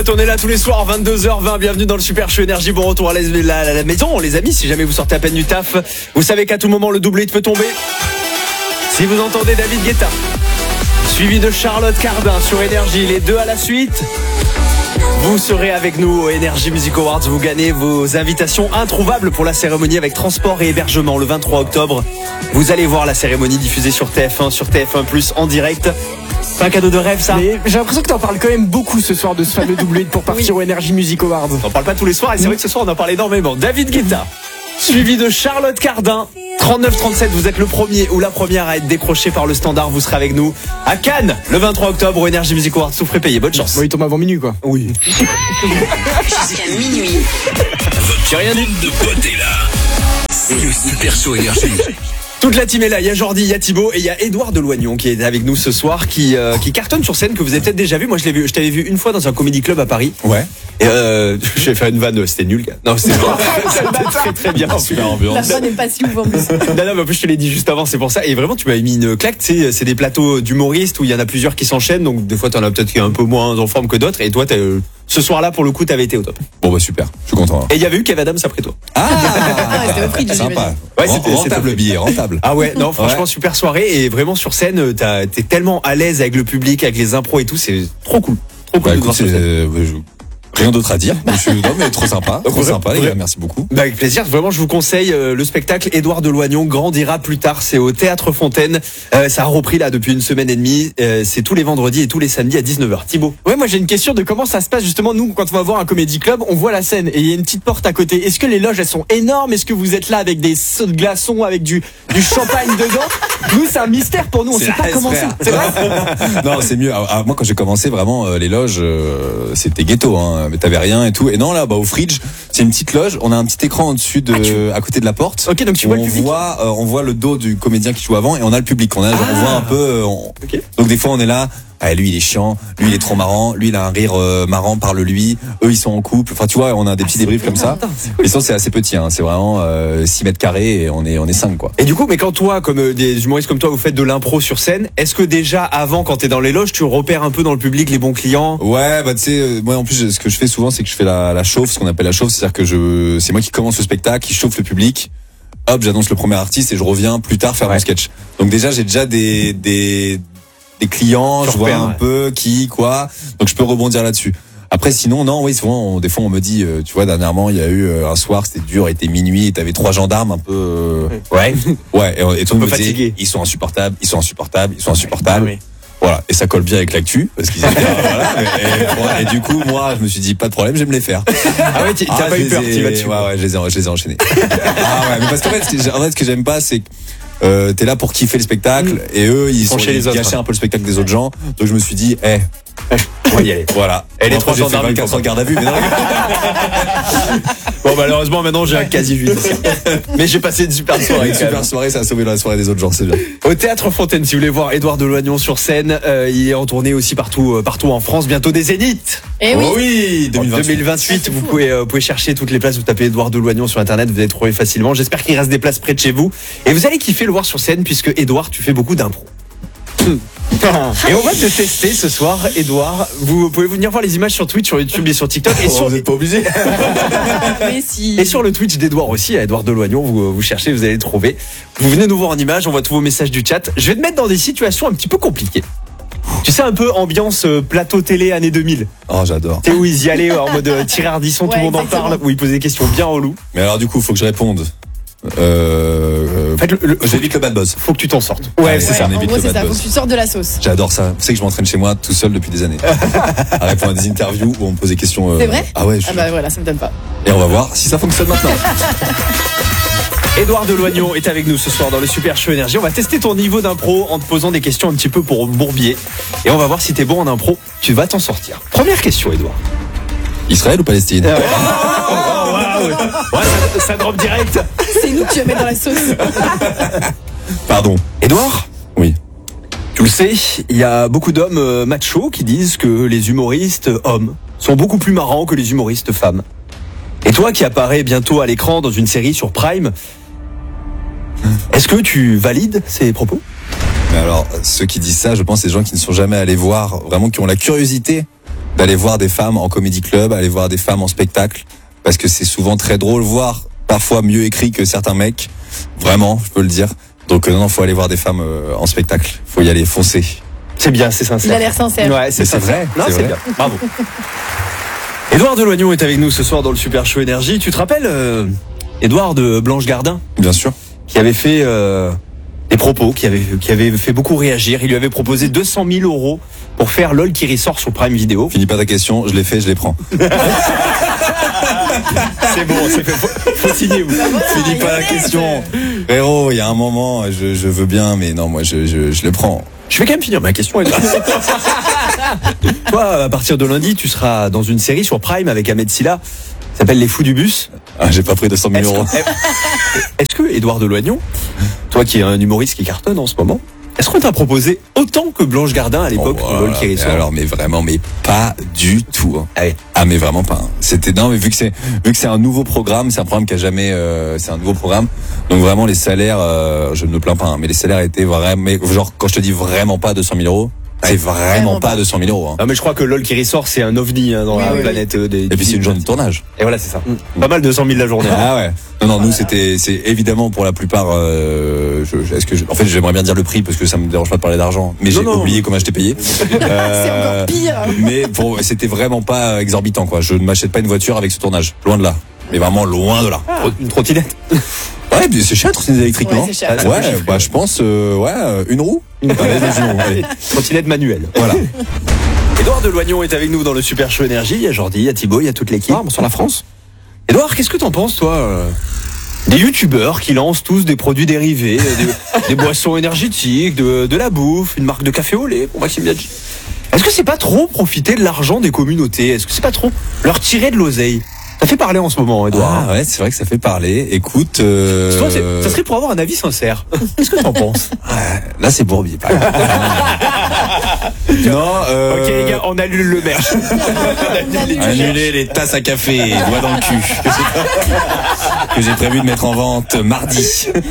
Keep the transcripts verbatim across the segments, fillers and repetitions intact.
On est là tous les soirs, vingt-deux heures vingt, bienvenue dans le Super Show Énergie, bon retour à la, la, la, la maison les amis, si jamais vous sortez à peine du taf, vous savez qu'à tout moment le double hit peut tomber. Si vous entendez David Guetta, suivi de Charlotte Cardin sur Énergie, les deux à la suite, vous serez avec nous au Energy Music Awards, vous gagnez vos invitations introuvables pour la cérémonie avec transport et hébergement le vingt-trois octobre. Vous allez voir la cérémonie diffusée sur T F un, sur T F un plus en direct. C'est un cadeau de rêve ça. Mais j'ai l'impression que t'en parles quand même beaucoup ce soir de ce fameux double hit pour partir oui. au Energy Music Awards. On en parle pas tous les soirs et c'est vrai que ce soir on en parle énormément. David Guetta, suivi de Charlotte Cardin. trente-neuf trente-sept, vous êtes le premier ou la première à être décroché par le standard. Vous serez avec nous à Cannes le vingt-trois octobre au Energy Music Awards. Souffrez payer, bonne chance. Bon, il tombe avant minuit quoi. Oui. Jusqu'à minuit. J'ai rien dit. De potes est là. C'est le Super Show Énergie. Toute la team est là, il y a Jordi, il y a Thibaut et il y a Édouard Deloignon qui est avec nous ce soir, qui, euh, qui cartonne sur scène, que vous avez peut-être déjà vu. Moi je l'ai vu, je t'avais vu une fois dans un comedy club à Paris. Ouais. Et euh, je vais faire une vanne, c'était nul. Non, c'était très très bien. Super ambiance. La vanne n'est pas si ouf en plus. Non, non, mais en plus je te l'ai dit juste avant, c'est pour ça. Et vraiment tu m'avais mis une claque, tu sais, c'est des plateaux d'humoristes où il y en a plusieurs qui s'enchaînent, donc des fois t'en as peut-être qui est un peu moins en forme que d'autres. Et toi, t'as, euh, ce soir-là, pour le coup, t'avais été au top. Bon bah super, je suis content. Hein. Et il y avait eu Kev Adams après toi. Ah, ah c'était au prix de sympa. Ouais, c'était rentable le billet, rentable. Ah ouais, non, franchement ouais. super soirée et vraiment sur scène, t'as, t'es tellement à l'aise avec le public, avec les impros et tout, c'est trop cool. Trop cool. Bah de écoute, c'est, euh, je... rien d'autre à dire. Je suis non mais trop sympa, trop sympa les gars, merci beaucoup. Bah avec plaisir, vraiment je vous conseille euh, le spectacle Édouard Deloignon grandira plus tard, c'est au Théâtre Fontaine. Euh, ça a repris là depuis une semaine et demie, euh, c'est tous les vendredis et tous les samedis à dix-neuf heures. Thibaut. Ouais, moi j'ai une question de comment ça se passe justement. Nous quand on va voir un comédie club, on voit la scène et il y a une petite porte à côté. Est-ce que les loges elles sont énormes? Est-ce que vous êtes là avec des sauts de glaçons, avec du, du champagne dedans? Nous c'est un mystère pour nous, on c'est sait pas comment c'est. C'est vrai? Non c'est mieux. Ah, moi quand j'ai commencé vraiment euh, les loges euh, c'était ghetto, hein, mais t'avais rien et tout. Et non là bah au Fridge c'est une petite loge, on a un petit écran au-dessus de, ah, tu... à côté de la porte. Ok, donc tu vois on le public. Voit, euh, on voit le dos du comédien qui joue avant et on a le public. On a, ah. on voit un peu. Euh, on... Okay. Donc des fois on est là. Ah, lui il est chiant, lui il est trop marrant, lui il a un rire euh, marrant, parle-lui, eux ils sont en couple, enfin tu vois on a des petits ah, débriefs comme ça. Et ça c'est assez petit, hein. C'est vraiment euh, six mètres carrés et on est on est cinq quoi. Et du coup mais quand toi comme euh, des humoristes comme toi vous faites de l'impro sur scène, est-ce que déjà avant quand t'es dans les loges tu repères un peu dans le public les bons clients? Ouais bah tu sais euh, moi en plus ce que je fais souvent c'est que je fais la, la chauffe, ce qu'on appelle la chauffe, c'est-à-dire que je c'est moi qui commence le spectacle, qui chauffe le public. Hop j'annonce le premier artiste et je reviens plus tard faire ouais. mon sketch. Donc déjà j'ai déjà des des des clients, je, je vois repère, un ouais. peu qui, quoi, donc je peux rebondir là-dessus. Après, sinon, non, oui, souvent, on, des fois, on me dit, euh, tu vois, dernièrement, il y a eu euh, un soir, c'était dur, il était minuit, et t'avais trois gendarmes un peu, euh, ouais, ouais, et, et tout le monde me disait, ils sont insupportables, ils sont insupportables, ils sont insupportables. Ouais, ouais. Voilà, et ça colle bien avec l'actu, parce qu'ils étaient, voilà, et, et, et du coup, moi, je me suis dit, pas de problème, je vais me les faire. Ah ouais, t'as ah, pas eu peur, tu vas dessus. Ouais, ouais, je les ai, je les ai enchaînés. Ah ouais, mais parce qu'en fait, en fait, ce que j'aime pas, c'est que Euh, t'es là pour kiffer le spectacle mmh. et eux ils sont ils gâchaient un peu le spectacle des autres gens, donc je me suis dit eh on va y aller. Voilà. Et les trois gendarmes vingt-quatre ans de garde à vue. Mais non. Bon malheureusement maintenant j'ai un quasi judiciaire. Mais j'ai passé une super soirée. Une super soirée, ça a sauvé la soirée des autres gens, c'est bien. Au Théâtre Fontaine, si vous voulez voir Édouard Deloignon sur scène, euh, il est en tournée aussi partout, euh, partout en France. Bientôt des Zéniths. Et oui. Oh oui, deux mille vingt-huit. deux mille vingt-huit vous pouvez, euh, vous pouvez chercher toutes les places. Vous tapez Édouard Deloignon sur internet, vous allez trouver facilement. J'espère qu'il reste des places près de chez vous. Et vous allez kiffer le voir sur scène puisque Édouard, tu fais beaucoup d'impro. Et on va te tester ce soir, Édouard. Vous pouvez venir voir les images sur Twitch, sur YouTube et sur TikTok. Et oh, sur... Vous n'êtes pas obligé. Mais si. Et sur le Twitch d'Édouard aussi, à Édouard Deloignon, vous, vous cherchez, vous allez le trouver. Vous venez nous voir en images, on voit tous vos messages du chat. Je vais te mettre dans des situations un petit peu compliquées. Tu sais, un peu ambiance euh, plateau télé années deux mille. Oh, j'adore. Tu sais, où ils y allaient en mode euh, Thierry Ardisson, ouais, tout le monde exactement. en parle, où ils posaient des questions bien reloues. Mais alors, du coup, il faut que je réponde. Euh, en fait, le, le, j'évite le bad buzz. Faut que tu t'en sortes. Ouais, c'est ouais, ça. En gros, c'est ça. Faut que tu sortes de la sauce. J'adore ça. Vous savez que je m'entraîne chez moi tout seul depuis des années. À répondre à des interviews où on me pose des questions. Euh... C'est vrai? Ah ouais. Je... Ah bah voilà, ça me donne pas. Et on va voir si ça fonctionne maintenant. Édouard Deloignon est avec nous ce soir dans le Super Show Énergie. On va tester ton niveau d'impro en te posant des questions un petit peu pour bourbier. Et on va voir si t'es bon en impro. Tu vas t'en sortir. Première question, Édouard. Israël ou Palestine? euh, oh, oh, wow. Ouais, ça, ça drop direct. C'est nous que tu vas mettre dans la sauce. Pardon. Édouard? Oui. Tu le sais, il y a beaucoup d'hommes euh, machos qui disent que les humoristes hommes sont beaucoup plus marrants que les humoristes femmes. Et toi qui apparais bientôt à l'écran dans une série sur Prime, est-ce que tu valides ces propos? Mais alors, ceux qui disent ça, je pense, c'est des gens qui ne sont jamais allés voir, vraiment qui ont la curiosité d'aller voir des femmes en comédie club, aller voir des femmes en spectacle, parce que c'est souvent très drôle, voire parfois mieux écrit que certains mecs. Vraiment, je peux le dire. Donc euh, non, faut aller voir des femmes euh, en spectacle. Faut y aller, foncer. C'est bien, c'est sincère. Il a l'air sincère. Ouais, c'est Mais c'est sincère. vrai, Non, c'est c'est vrai. bien. Bravo. Édouard Deloignon est avec nous ce soir dans le Super Show Énergie. Tu te rappelles, euh, Édouard de Blanche Gardin, Bien sûr. qui avait fait euh, des propos, qui avait, qui avait fait beaucoup réagir. Il lui avait proposé deux cent mille euros pour faire LOL qui ressort sur Prime Video. Finis pas ta question, je l'ai fait, je les prends. C'est bon, c'est fait. Faut, faut signer, vous. Finis pas la question. Frérot, il y a un moment, je, je veux bien, mais non, moi, je, je, je le prends. Je vais quand même finir ma question. Édouard. Toi, à partir de lundi, tu seras dans une série sur Prime avec Ahmed Silla. Ça s'appelle Les Fous du Bus. Ah, j'ai pas pris deux cent mille Est-ce euros. que, est-ce que Édouard Deloignon, toi qui es un humoriste qui cartonne en ce moment, est-ce qu'on t'a proposé autant que Blanche Gardin à l'époque Oh, pour LOL qui mais ressort? alors, mais vraiment, mais pas du tout. hein. Ah oui. Ah, mais vraiment pas. hein. C'était non, mais vu que c'est vu que c'est un nouveau programme, c'est un programme qui a jamais, euh, c'est un nouveau programme. Donc vraiment, les salaires, euh, je ne me plains pas, hein, mais les salaires étaient vraiment, mais genre quand je te dis vraiment pas deux cent mille euros, c'est vraiment, Vraiment pas pas. deux cent mille euros. hein. Ah mais je crois que LOL qui ressort c'est un ovni hein, dans Oui, la oui, oui. planète euh, des. Et puis c'est une journée de tournage. Et voilà c'est ça. Pas mal deux cent mille la journée. hein. Ah ouais. Non non, nous c'était c'est évidemment pour la plupart euh, je, je- est-ce que je- en fait j'aimerais bien dire le prix parce que ça me dérange pas de parler d'argent, mais Non, j'ai non. oublié comment je t'ai payé. C'est Euh, encore pire. mais pour c'était vraiment pas exorbitant quoi. Je ne m'achète pas une voiture avec ce tournage, loin de là. Mais vraiment loin de là. Tro- Une trottinette. Ouais, mais c'est cher trottinette électrique, Ouais, non c'est cher. Ouais, bah je pense euh, ouais, euh, une roue. Allez, vas-y, une roue, allez. Trottinette manuelle. Voilà. Édouard Deloignon est avec nous dans le Super Show Énergie. Il y a Jordi, il y a Thibaut, il y a toute l'équipe. Ah, bonsoir la France. Édouard, qu'est-ce que t'en penses toi euh, des youtubeurs qui lancent tous des produits dérivés, euh, des, des boissons énergétiques, de, de la bouffe, une marque de café au lait pour Maxime Biaggi. Est-ce que c'est pas trop profiter de l'argent des communautés? Est-ce que c'est pas trop leur tirer de l'oseille? Ça fait parler en ce moment, Édouard. Ah ouais, c'est vrai que ça fait parler. Écoute, euh, Toi, c'est- ça serait pour avoir un avis sincère. Qu'est-ce que t'en penses? là c'est Bourbier. par exemple. non, euh, Ok les gars, on annule le merch. annuler les tasses à café, doigts dans le cul. que j'ai- Que j'ai prévu de mettre en vente mardi.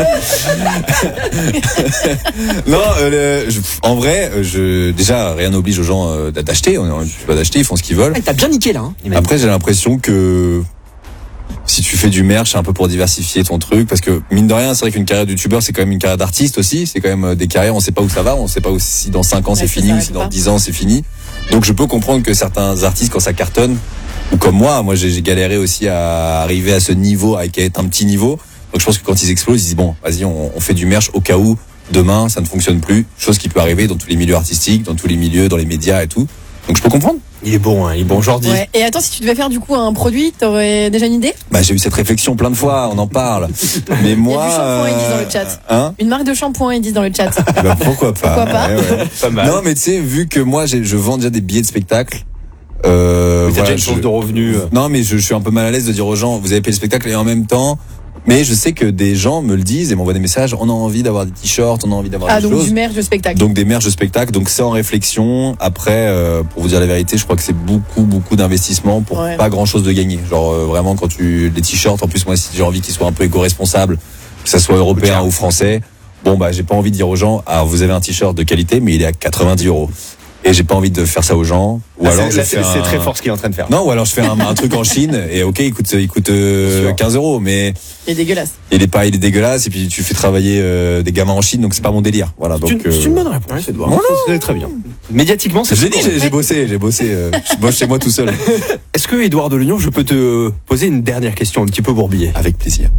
non, euh, le- je- en vrai, euh, je, déjà rien n'oblige aux gens euh, d'acheter. On on- tu vas d'acheter, ils font ce qu'ils veulent. Ah, t'as bien niqué là. Hein. Il m'a dit. Après, j'ai l'impression que si tu fais du merch, c'est un peu pour diversifier ton truc, parce que mine de rien, c'est vrai qu'une carrière de youtubeur, c'est quand même une carrière d'artiste aussi. C'est quand même euh, des carrières, on sait pas où ça va, on sait pas où- si dans cinq ans c'est Ouais, ça fini ou s'arrête si dans pas. dix ans c'est fini. Donc je peux comprendre que certains artistes, quand ça cartonne, ou comme moi, moi j'ai j'ai galéré aussi à arriver à ce niveau, à être un petit niveau. Donc je pense que quand ils explosent, ils disent bon, vas-y, on, on fait du merch au cas où demain ça ne fonctionne plus. Chose qui peut arriver dans tous les milieux artistiques, dans tous les milieux, dans les médias et tout. Donc je peux comprendre. Il est bon, hein, il est bon, Jordi. Ouais. Et attends, si tu devais faire du coup un produit, t'aurais déjà une idée? Bah j'ai eu cette réflexion plein de fois, on en parle. Mais moi, du shampoing, ils disent dans le euh, chat. Hein Une marque de shampoing, ils disent dans le chat. Bah pourquoi pas. Pourquoi pas. Ouais, ouais. Pas mal. Non mais tu sais, vu que moi j'ai- je vends déjà des billets de spectacle. Euh, Mais t'as voilà, déjà une source je- de revenus. euh. Non mais je, je suis un peu mal à l'aise de dire aux gens, vous avez payé le spectacle et en même temps. Mais je sais que des gens me le disent et m'envoient des messages. On a envie d'avoir des t-shirts, on a envie d'avoir Ah, des donc choses. du merch de spectacle. Donc des merges de spectacle, donc c'est en réflexion. Après, euh, pour vous dire la vérité, je crois que c'est beaucoup, beaucoup d'investissement pour Ouais. pas grand-chose de gagner. Genre euh, vraiment quand tu les t-shirts, en plus moi si j'ai envie qu'ils soient un peu éco-responsables, que ça soit européen ou français. Bon bah j'ai pas envie de dire aux gens, alors vous avez un t-shirt de qualité, mais il est à quatre-vingt-dix euros. Et j'ai pas envie de faire ça aux gens. Ou Là, alors c'est- je là, fais c'est c'est un- très fort ce qu'il est en train de faire. Non, ou alors je fais un, un truc en Chine et ok, il coûte, il coûte euh, Bien sûr. quinze euros, mais Il est dégueulasse. il est pas, il est dégueulasse et puis tu fais travailler euh, des gamins en Chine, donc c'est pas mon délire. Voilà. C'est Donc une, c'est une euh, bonne réponse, Edouard. Voilà. C'est très bien. Médiatiquement, c'est je l'ai dit, j'ai j'ai bossé, j'ai bossé, euh, je bosse chez moi tout seul. Est-ce que, Édouard Deloignon, je peux te poser une dernière question un petit peu bourbier? Avec plaisir.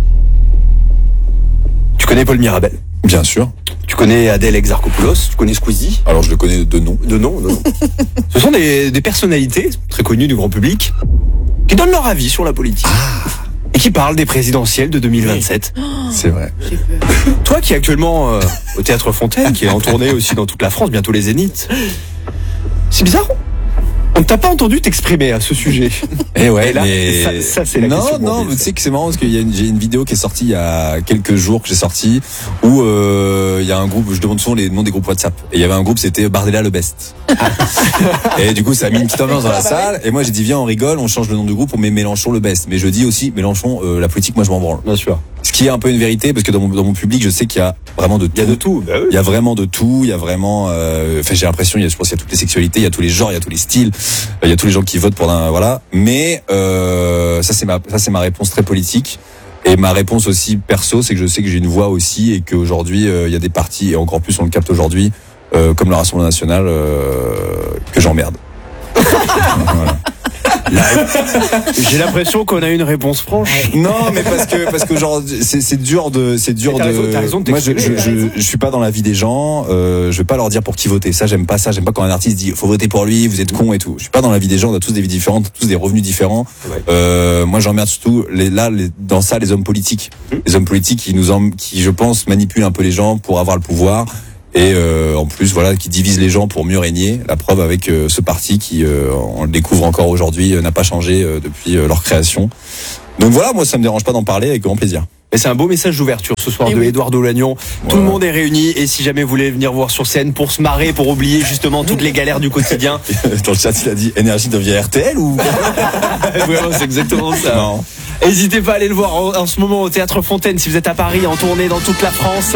Tu connais Paul Mirabel? Bien sûr. Tu connais Adèle Exarchopoulos? Tu connais Squeezie? Alors je le connais de nom. De nom, de nom. Ce sont des, des personnalités très connues du grand public qui donnent leur avis sur la politique. Et qui parlent des présidentielles de deux mille vingt-sept. C'est vrai. J'ai peur. Toi qui es actuellement euh, au Théâtre Fontaine, qui est en tournée aussi dans toute la France, bientôt les Zéniths. C'est bizarre. On ne t'a pas entendu t'exprimer à ce sujet. Et ouais, Et là, mais ça- ça, c'est la non, question non, bourbier, tu sais que c'est marrant parce qu'il y a une, j'ai une vidéo qui est sortie il y a quelques jours que j'ai sortie où euh, il y a un groupe, je demande souvent les noms des groupes WhatsApp et il y avait un groupe, c'était Bardella le best. Et du coup ça a mis une petite ambiance dans la salle et moi j'ai dit viens on rigole, on change le nom du groupe, on met Mélenchon le best. Mais je dis aussi Mélenchon, euh, la politique moi je m'en branle. Bien sûr. Ce qui est un peu une vérité, parce que dans mon, dans mon public, je sais qu'il y a vraiment de tout. Il y a de tout. Bah oui. Il y a vraiment de tout. Il y a vraiment. Euh, enfin, j'ai l'impression, il y a, je pense, qu'il y a toutes les sexualités, il y a tous les genres, il y a tous les styles, il y a tous les gens qui votent pour un. Voilà. Mais euh, ça, c'est ma, ça, c'est ma réponse très politique. Et ma réponse aussi perso, c'est que je sais que j'ai une voix aussi, et qu'aujourd'hui, euh, il y a des partis, et encore plus on le capte aujourd'hui, euh, comme le Rassemblement National, euh, que j'emmerde. Voilà. J'ai l'impression qu'on a une réponse franche. Non, mais parce que parce que genre c'est c'est dur de c'est dur t'as de. raison, t'as raison de Moi, je, je, t'exprimer, je, je suis pas dans la vie des gens. Euh, je vais pas leur dire pour qui voter. Ça, j'aime pas ça. J'aime pas quand un artiste dit faut voter pour lui. Vous êtes con et tout. Je suis pas dans la vie des gens. On a tous des vies différentes, tous des revenus différents. Ouais. Euh, moi, j'emmerde surtout les là les, dans ça les hommes politiques. Mmh. Les hommes politiques qui nous en, qui je pense manipulent un peu les gens pour avoir le pouvoir. Et euh, en plus, voilà, qui divise les gens pour mieux régner. La preuve avec euh, ce parti qui, euh, on le découvre encore aujourd'hui, euh, n'a pas changé euh, depuis euh, leur création. Donc voilà, moi ça me dérange pas d'en parler, avec grand plaisir. Et c'est un beau message d'ouverture ce soir Et de oui. Édouard Delagnon. Tout Voilà. le monde est réuni et si jamais vous voulez venir voir sur scène pour se marrer, pour oublier justement toutes les galères du quotidien. Dans le chat, il a dit énergie devient R T L ou Vraiment, c'est exactement ça. non? N'hésitez pas à aller le voir en, en ce moment au Théâtre Fontaine si vous êtes à Paris, en tournée dans toute la France.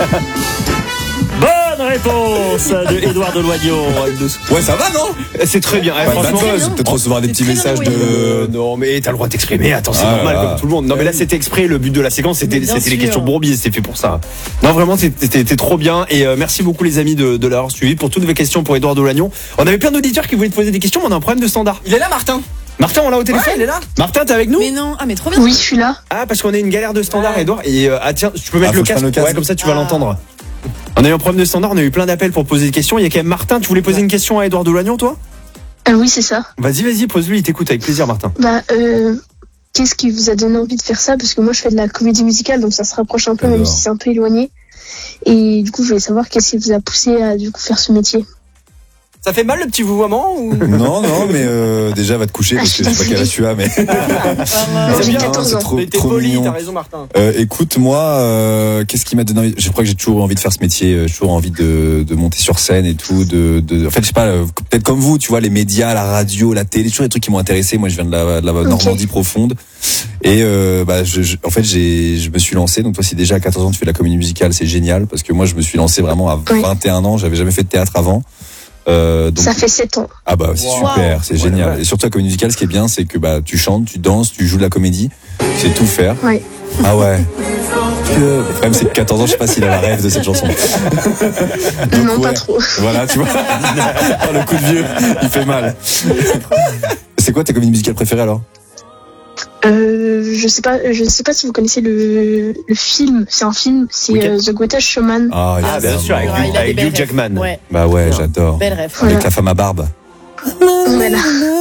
Bonne réponse de Édouard Delagnon. Ouais, ça va, non? C'est très bien. Eh, Pas de franchement, bad buzz, bien. peut-être recevoir des C'est petits très messages bien, oui. Euh, de. non mais t'as le droit de t'exprimer, attends c'est Ah, normal là. comme tout le monde. Non mais là c'était exprès, le but de la séquence c'était Bien c'était les sûr. questions bourbier, c'était fait pour ça. Non vraiment c'était c'était trop bien et euh, merci beaucoup les amis de, de l'avoir suivi pour toutes vos questions pour Édouard Delagnon. On avait plein d'auditeurs qui voulaient te poser des questions mais on a un problème de standard. Il est là, Martin. Martin on l'a au téléphone. Ouais, il est là. Martin t'es avec nous? Mais non, ah mais trop bien. Oui, je suis là. Ah parce qu'on a une galère de standard Ouais. Édouard et euh, ah tiens tu peux mettre Ah, le faut que je casque, prenne le casque. ouais comme ça tu vas Ah. l'entendre. On a eu un problème de standard, on a eu plein d'appels pour poser des questions. Il y a quand même Martin, tu voulais poser une question à Édouard Delagnon toi? Euh, oui, c'est ça. Vas-y vas-y pose-lui, il t'écoute avec plaisir Martin. Bah, euh, qu'est-ce qui vous a donné envie de faire ça? Parce que moi, je fais de la comédie musicale, donc ça se rapproche un peu, même Alors. si c'est un peu éloigné. Et du coup, je voulais savoir qu'est-ce qui vous a poussé à du coup faire ce métier. Ça fait mal le petit vouvoiement ou Non, non, mais euh, déjà va te coucher parce que je sais pas quel âge tu as, mais. Non, j'ai bien, quatorze c'est ans. trop, Mais t'es trop poli, mignon. t'as raison, Martin. Euh, écoute, moi, euh, qu'est-ce qui m'a donné envie? Je crois que j'ai toujours eu envie de faire ce métier. euh, J'ai toujours envie de, de monter sur scène et tout. De, de, en fait, je sais pas, euh, peut-être comme vous, tu vois, les médias, la radio, la télé, toujours des trucs qui m'ont intéressé. Moi, je viens de la, de la Normandie profonde. Et euh, bah, je, je- en fait, j'ai, je me suis lancé. Donc toi, si déjà à quatorze ans tu fais de la comédie musicale, c'est génial parce que moi, je me suis lancé vraiment à Oui. vingt et un ans. J'avais jamais fait de théâtre avant. Euh, donc, Ça fait sept ans. ah bah c'est Wow. super, c'est Ouais, génial. ouais. Et surtout la comédie musicale, ce qui est bien, c'est que bah tu chantes, tu danses, tu joues de la comédie, c'est tout faire. Ouais. Ah ouais. Le problème c'est que quatorze ans, je sais pas s'il a la rêve de cette chanson. Donc, non, pas ouais. trop. Voilà, tu vois. Oh, le coup de vieux, il fait mal. C'est quoi ta comédie musicale préférée alors? Euh, je sais pas, je sais pas si vous connaissez le, le film. C'est un film, c'est Weekend. euh, The Greatest Showman. Ah, Ah bien sûr avec, Ah, il a avec des Hugh belles Jackman. rêves. Ouais, Bah ouais, j'adore. belle rêve. Avec la femme à barbe. Voilà.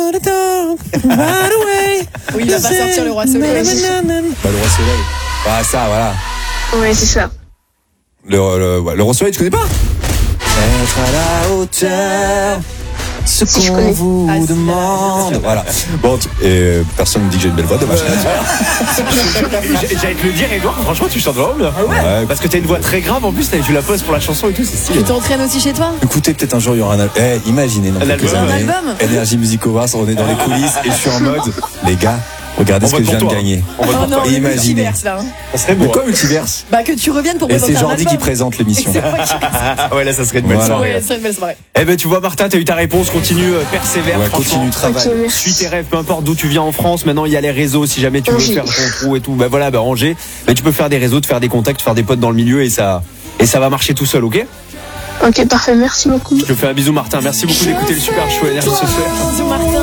Oui, il va pas sortir le roi soleil. Bah le roi soleil. Ah ça, voilà. Ouais, c'est ça. Le, le, ouais, le roi soleil, tu connais pas? Être à la hauteur, ce Si, je qu'on connais. vous Ah, si, demande. Voilà. Bon, tu- et euh, personne ne me dit que j'ai une belle voix, dommage. J'allais te le dire Édouard, franchement tu chantes vraiment bien. Ouais. Parce que t'as une voix très grave en plus, t'as- tu la poses pour la chanson et tout, c'est stylé. Tu t'entraînes aussi chez toi? Écoutez, peut-être un jour il y aura un album. Eh, imaginez dans Un quelques album. années. Un album. Energy Music Awards, on est dans les coulisses et je suis en mode, les gars, regardez On ce que vote je viens pour de toi. gagner. On va Oh pour non, toi. le Imaginez. multiverse là. hein. Ça serait beau. Mais quoi, multiverse? Bah que tu reviennes pour Et présenter c'est un Jordi album. qui présente l'émission. C'est moi qui Ah ouais là ça serait une belle Voilà. soirée. Ouais, c'est une belle soirée. Eh ben tu vois Martin, t'as eu ta réponse, continue, euh, persévère, Ouais, franchement. continue, travail. Ok, merci. Suis tes rêves, peu importe d'où tu viens en France. Maintenant, il y a les réseaux. Si jamais tu veux Angers. faire ton trou et tout, bah voilà, bah Angers. Mais tu peux faire des réseaux, te faire des contacts, faire des potes dans le milieu et ça, et ça va marcher tout seul, ok? Ok, parfait. Merci beaucoup. Je te fais un bisou, Martin. Merci beaucoup d'écouter le super show Énergie ce soir. Bisous Martin.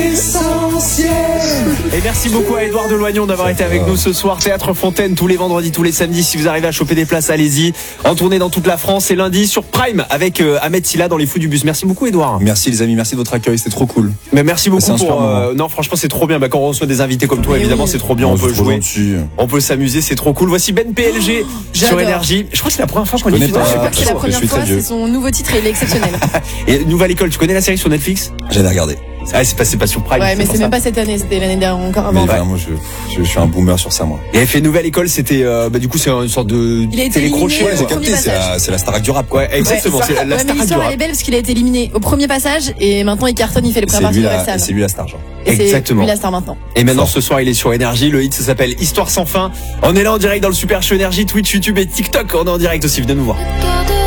Et merci beaucoup à Édouard Delagnon d'avoir été avec nous ce soir. Théâtre Fontaine tous les vendredis, tous les samedis. Si vous arrivez à choper des places, allez-y. En tournée dans toute la France. Et lundi sur Prime avec euh, Ahmed Silla dans les fous du bus. Merci beaucoup, Édouard. Merci les amis, merci de votre accueil, c'était trop cool. Mais merci beaucoup C'est un super pour. euh, moment. non, franchement, c'est trop bien. Bah, quand on reçoit des invités comme toi, Mais évidemment, oui. c'est trop bien. On Oh, peut c'est trop jouer. gentil. On peut s'amuser, c'est trop cool. Voici Ben P L G sur J'adore. Énergie. Je crois que c'est la première fois qu'on y connais fait. pas. Je sais Je pas crois que c'est la je première suis très fois, vieux. c'est son nouveau titre et il est exceptionnel. Et Nouvelle École, tu connais la série sur Netflix? J'allais regarder. Ah, c'est passé pas sur Prime. Ouais, mais pour c'est ça. même pas cette année, c'était l'année dernière encore Mais avant. vraiment, je, je, je suis un boomer sur ça, moi. Il avait fait Nouvelle École, c'était, euh, bah, du coup, c'est une sorte de Il a été télécrochet. éliminé Ouais, au j'ai quoi. premier capté, c'est passage. la, c'est la Starac du rap, quoi. Ouais, exactement, Ouais, c'est la, la ouais, star mais du l'histoire elle rap. est belle parce qu'il a été éliminé au premier passage et maintenant il cartonne, il fait les Et c'est préparations lui, de la, Rexham. et c'est lui la star, genre. Et c'est Exactement. lui la star maintenant. Et maintenant, Fort. ce soir, il est sur Énergie. Le hit, ça s'appelle Histoire sans fin. On est là en direct dans le Super Show Énergie, Twitch, YouTube et TikTok. On est en direct aussi. Venez nous voir.